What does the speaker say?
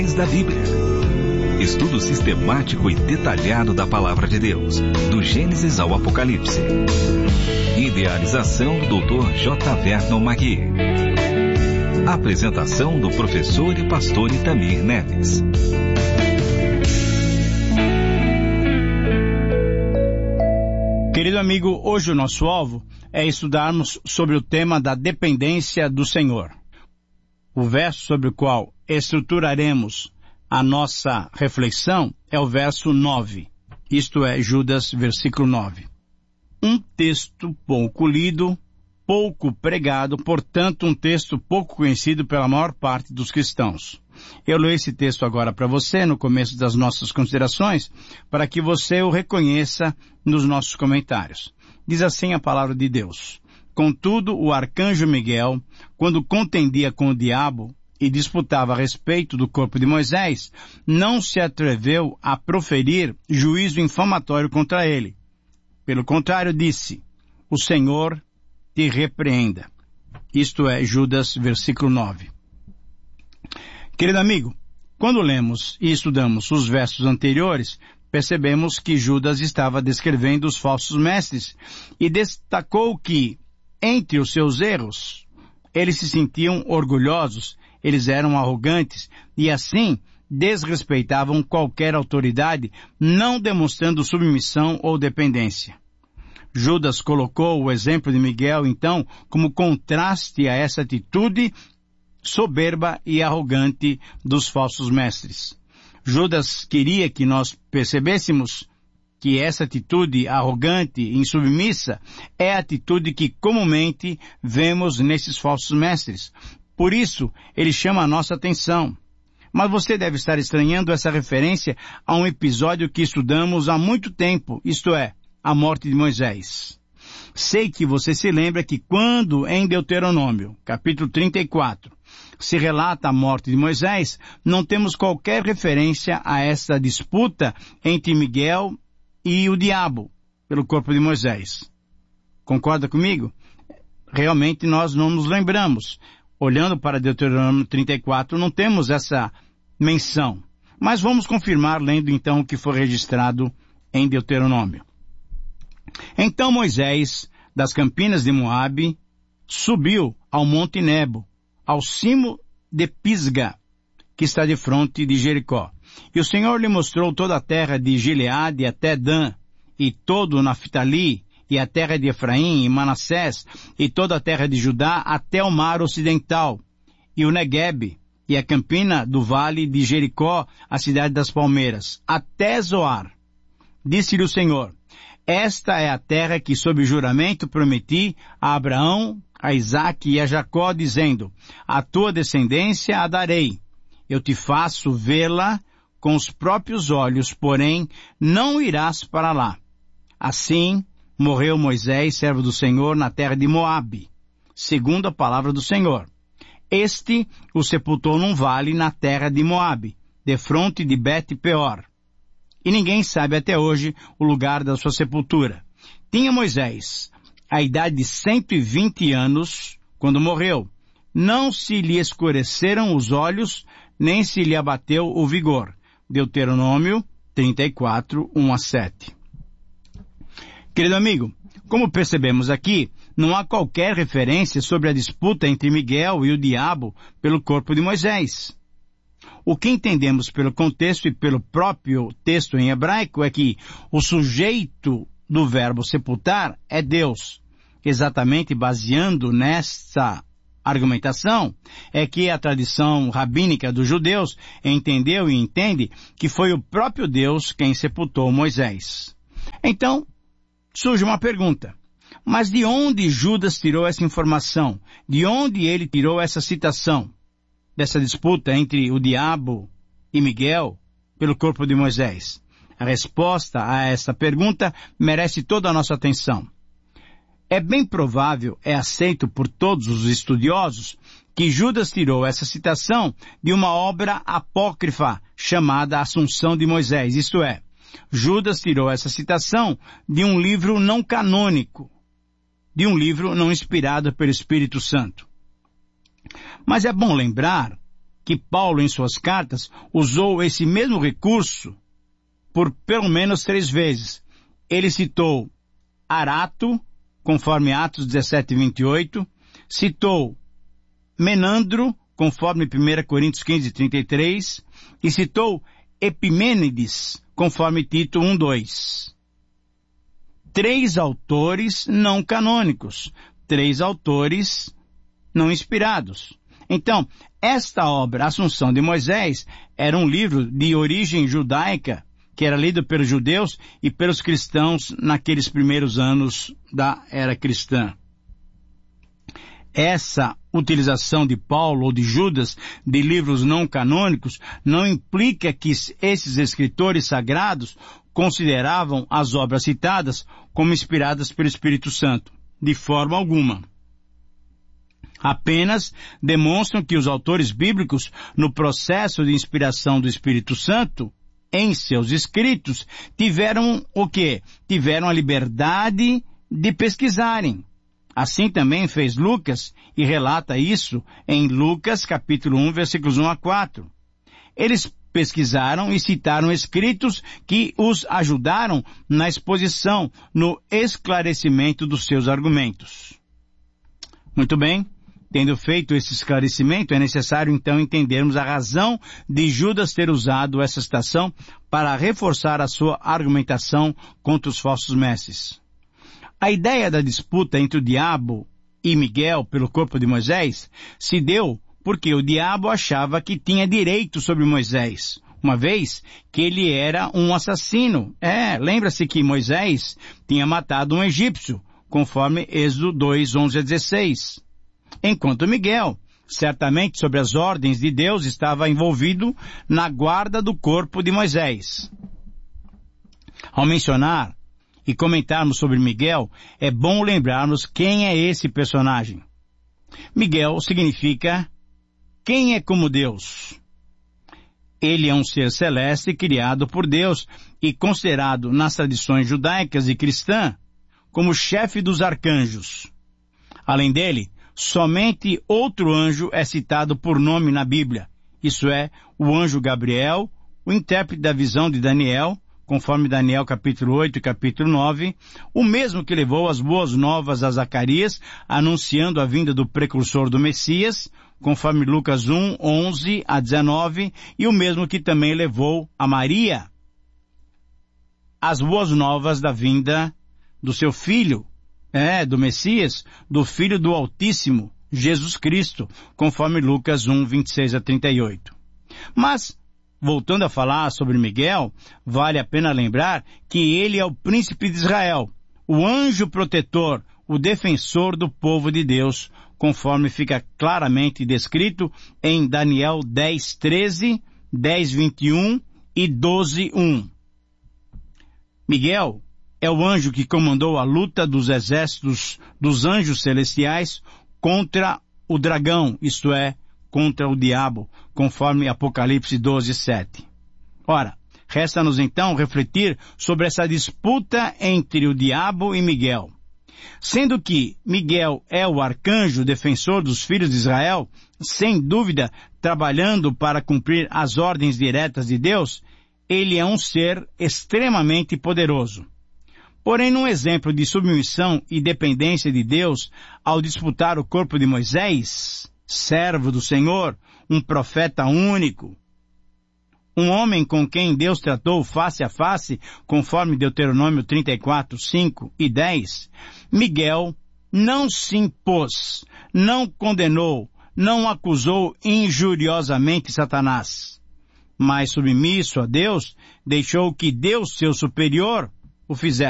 Da Bíblia. Estudo sistemático e detalhado da Palavra de Deus, do Gênesis ao Apocalipse. Idealização do Dr. J. Vernon Magui. Apresentação do professor e pastor Itamir Neves. Querido amigo, hoje o nosso alvo é estudarmos sobre o tema da dependência do Senhor. O verso sobre o qual estruturaremos a nossa reflexão é o verso 9. Isto é, Judas, versículo 9. Um texto pouco lido, pouco pregado, portanto um texto pouco conhecido pela maior parte dos cristãos. Eu leio esse texto agora para você, no começo das nossas considerações, para que você o reconheça nos nossos comentários. Diz assim a palavra de Deus. Contudo, o arcanjo Miguel, quando contendia com o diabo e disputava a respeito do corpo de Moisés, não se atreveu a proferir juízo infamatório contra ele. Pelo contrário, disse, o Senhor te repreenda. Isto é, Judas, versículo 9. Querido amigo, quando lemos e estudamos os versos anteriores, percebemos que Judas estava descrevendo os falsos mestres e destacou que, entre os seus erros, eles se sentiam orgulhosos, eles eram arrogantes e assim desrespeitavam qualquer autoridade, não demonstrando submissão ou dependência. Judas colocou o exemplo de Miguel, então, como contraste a essa atitude soberba e arrogante dos falsos mestres. Judas queria que nós percebêssemos que essa atitude arrogante e insubmissa é a atitude que comumente vemos nesses falsos mestres. Por isso, ele chama a nossa atenção. Mas você deve estar estranhando essa referência a um episódio que estudamos há muito tempo, isto é, a morte de Moisés. Sei que você se lembra que quando em Deuteronômio, capítulo 34, se relata a morte de Moisés, não temos qualquer referência a essa disputa entre Miguel e o diabo pelo corpo de Moisés. Concorda comigo? Realmente nós não nos lembramos. Olhando para Deuteronômio 34, não temos essa menção. Mas vamos confirmar lendo então o que foi registrado em Deuteronômio. Então Moisés, das campinas de Moabe, subiu ao monte Nebo, ao cimo de Pisga, que está de fronte de Jericó. E o Senhor lhe mostrou toda a terra de Gileade até Dan, e todo o Naftali, e a terra de Efraim e Manassés, e toda a terra de Judá até o mar ocidental, e o Neguebe, e a campina do vale de Jericó, a cidade das palmeiras, até Zoar. Disse-lhe o Senhor, esta é a terra que sob juramento prometi a Abraão, a Isaque e a Jacó, dizendo, a tua descendência a darei. Eu te faço vê-la com os próprios olhos, porém não irás para lá. Assim morreu Moisés, servo do Senhor, na terra de Moabe, segundo a palavra do Senhor. Este o sepultou num vale na terra de Moabe, defronte de Bet-peor. E ninguém sabe até hoje o lugar da sua sepultura. Tinha Moisés a idade de 120 anos quando morreu. Não se lhe escureceram os olhos, nem se lhe abateu o vigor. Deuteronômio 34, 1-7. Querido amigo, como percebemos aqui, não há qualquer referência sobre a disputa entre Miguel e o diabo pelo corpo de Moisés. O que entendemos pelo contexto e pelo próprio texto em hebraico é que o sujeito do verbo sepultar é Deus. Exatamente baseando nesta argumentação, é que a tradição rabínica dos judeus entendeu e entende que foi o próprio Deus quem sepultou Moisés. Então, surge uma pergunta. Mas de onde Judas tirou essa informação? De onde ele tirou essa citação dessa disputa entre o diabo e Miguel pelo corpo de Moisés? A resposta a essa pergunta merece toda a nossa atenção. É bem provável, é aceito por todos os estudiosos, que Judas tirou essa citação de uma obra apócrifa chamada Assunção de Moisés, isto é, Judas tirou essa citação de um livro não canônico, de um livro não inspirado pelo Espírito Santo. Mas é bom lembrar que Paulo, em suas cartas, usou esse mesmo recurso por pelo menos 3 vezes. Ele citou Arato, conforme Atos 17:28, citou Menandro, conforme 1 Coríntios 15:33, e citou Epimênides, conforme Tito 1:2. 3 autores não canônicos, 3 autores não inspirados. Então, esta obra, Assunção de Moisés, era um livro de origem judaica, que era lido pelos judeus e pelos cristãos naqueles primeiros anos da era cristã. Essa utilização de Paulo ou de Judas de livros não canônicos não implica que esses escritores sagrados consideravam as obras citadas como inspiradas pelo Espírito Santo. De forma alguma. Apenas demonstram que os autores bíblicos, no processo de inspiração do Espírito Santo, em seus escritos, tiveram o quê? Tiveram a liberdade de pesquisarem. Assim também fez Lucas, e relata isso em Lucas capítulo 1, versículos 1 a 4. Eles pesquisaram e citaram escritos que os ajudaram na exposição, no esclarecimento dos seus argumentos. Muito bem, tendo feito esse esclarecimento, é necessário então entendermos a razão de Judas ter usado essa citação para reforçar a sua argumentação contra os falsos mestres. A ideia da disputa entre o diabo e Miguel pelo corpo de Moisés se deu porque o diabo achava que tinha direito sobre Moisés, uma vez que ele era um assassino. Lembra-se que Moisés tinha matado um egípcio, conforme Êxodo 2, 11 a 16. Enquanto Miguel, certamente sob as ordens de Deus, estava envolvido na guarda do corpo de Moisés. Ao mencionar e comentarmos sobre Miguel, é bom lembrarmos quem é esse personagem. Miguel significa quem é como Deus. Ele é um ser celeste criado por Deus e considerado nas tradições judaicas e cristã como chefe dos arcanjos. Além dele, somente outro anjo é citado por nome na Bíblia, isso é, o anjo Gabriel, o intérprete da visão de Daniel, conforme Daniel capítulo 8 e capítulo 9, o mesmo que levou as boas novas a Zacarias, anunciando a vinda do precursor do Messias, conforme Lucas 1, 11 a 19, e o mesmo que também levou a Maria as boas novas da vinda do seu filho, do Messias, do Filho do Altíssimo, Jesus Cristo, conforme Lucas 1, 26 a 38. Mas, voltando a falar sobre Miguel, vale a pena lembrar que ele é o príncipe de Israel, o anjo protetor, o defensor do povo de Deus, conforme fica claramente descrito em Daniel 10, 13, 10, 21 e 12, 1. Miguel é o anjo que comandou a luta dos exércitos dos anjos celestiais contra o dragão, isto é, contra o diabo, conforme Apocalipse 12, 7. Ora, resta-nos então refletir sobre essa disputa entre o diabo e Miguel. Sendo que Miguel é o arcanjo defensor dos filhos de Israel, sem dúvida, trabalhando para cumprir as ordens diretas de Deus, ele é um ser extremamente poderoso. Porém, num exemplo de submissão e dependência de Deus, ao disputar o corpo de Moisés, servo do Senhor, um profeta único, um homem com quem Deus tratou face a face, conforme Deuteronômio 34, 5 e 10, Miguel não se impôs, não condenou, não acusou injuriosamente Satanás, mas submisso a Deus, deixou que Deus, seu superior, o fizesse.